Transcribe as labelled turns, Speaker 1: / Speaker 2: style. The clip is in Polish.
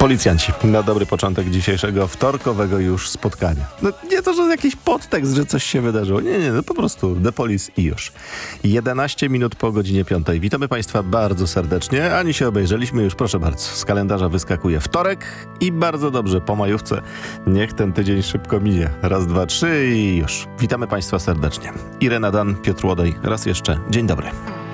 Speaker 1: Policjanci. Na dobry początek dzisiejszego wtorkowego już spotkania. No nie to, że jakiś podtekst, że coś się wydarzyło. Nie, no po prostu The Police i już. 11 minut po godzinie 5. Witamy Państwa bardzo serdecznie. Ani się obejrzeliśmy już, proszę bardzo. Z kalendarza wyskakuje wtorek i bardzo dobrze po majówce. Niech ten tydzień szybko minie. Raz, dwa, trzy i już. Witamy Państwa serdecznie. Irena Dan, Piotr Łodej. Raz jeszcze. Dzień dobry.